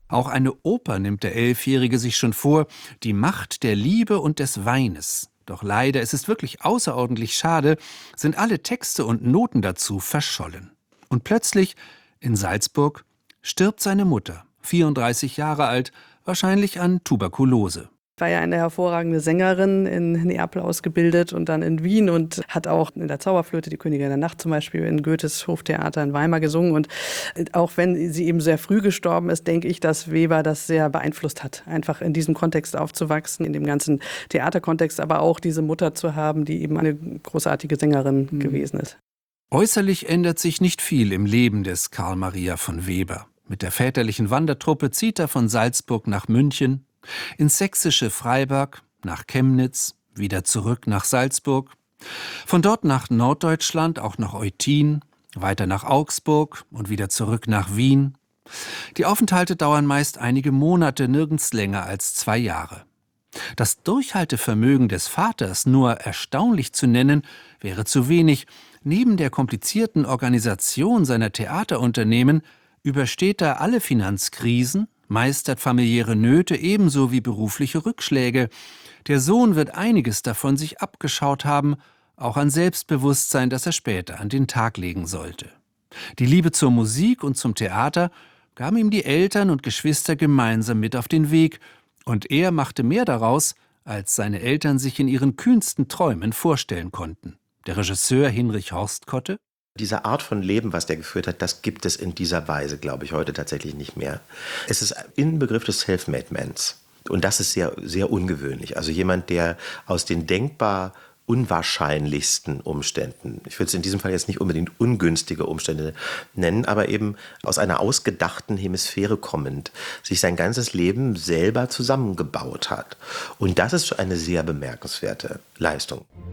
Auch eine Oper nimmt der Elfjährige sich schon vor, die Macht der Liebe und des Weines. Doch leider, es ist wirklich außerordentlich schade, sind alle Texte und Noten dazu verschollen. Und plötzlich, in Salzburg, stirbt seine Mutter, 34 Jahre alt, wahrscheinlich an Tuberkulose. War ja eine hervorragende Sängerin, in Neapel ausgebildet und dann in Wien und hat auch in der Zauberflöte, die Königin der Nacht zum Beispiel, in Goethes Hoftheater in Weimar gesungen. Und auch wenn sie eben sehr früh gestorben ist, denke ich, dass Weber das sehr beeinflusst hat, einfach in diesem Kontext aufzuwachsen, in dem ganzen Theaterkontext, aber auch diese Mutter zu haben, die eben eine großartige Sängerin gewesen ist. Äußerlich ändert sich nicht viel im Leben des Karl Maria von Weber. Mit der väterlichen Wandertruppe zieht er von Salzburg nach München, ins sächsische Freiberg, nach Chemnitz, wieder zurück nach Salzburg, von dort nach Norddeutschland, auch nach Eutin, weiter nach Augsburg und wieder zurück nach Wien. Die Aufenthalte dauern meist einige Monate, nirgends länger als 2 Jahre. Das Durchhaltevermögen des Vaters, nur erstaunlich zu nennen, wäre zu wenig. Neben der komplizierten Organisation seiner Theaterunternehmen übersteht er alle Finanzkrisen, meistert familiäre Nöte ebenso wie berufliche Rückschläge. Der Sohn wird einiges davon sich abgeschaut haben, auch an Selbstbewusstsein, das er später an den Tag legen sollte. Die Liebe zur Musik und zum Theater gaben ihm die Eltern und Geschwister gemeinsam mit auf den Weg, und er machte mehr daraus, als seine Eltern sich in ihren kühnsten Träumen vorstellen konnten. Der Regisseur Hinrich Horstkotte: Diese Art von Leben, was der geführt hat, das gibt es in dieser Weise, glaube ich, heute tatsächlich nicht mehr. Es ist Inbegriff des Self-Made-Mans. Und das ist sehr, sehr ungewöhnlich. Also jemand, der aus den denkbar unwahrscheinlichsten Umständen, ich würde es in diesem Fall jetzt nicht unbedingt ungünstige Umstände nennen, aber eben aus einer ausgedachten Hemisphäre kommend, sich sein ganzes Leben selber zusammengebaut hat. Und das ist eine sehr bemerkenswerte Leistung.